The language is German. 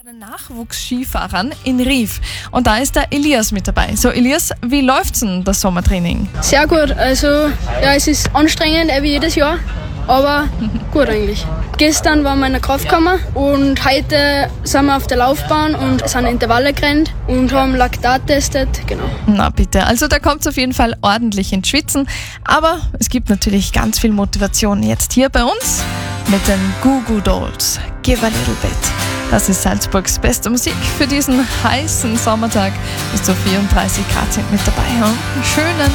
den Nachwuchsskifahrern in Rief. Und da ist der Elias mit dabei. So Elias, wie läuft's denn das Sommertraining? Sehr gut, also ja, es ist anstrengend, wie jedes Jahr, aber gut eigentlich. Gestern waren wir in der Kraftkammer und heute sind wir auf der Laufbahn und sind Intervalle gerannt und haben Laktat testet, genau. Na bitte, also da kommt's auf jeden Fall ordentlich ins Schwitzen, aber es gibt natürlich ganz viel Motivation jetzt hier bei uns mit den Goo Goo Dolls. Give a little bit. Das ist Salzburgs beste Musik für diesen heißen Sommertag. Bis zu 34 Grad sind mit dabei. Schönen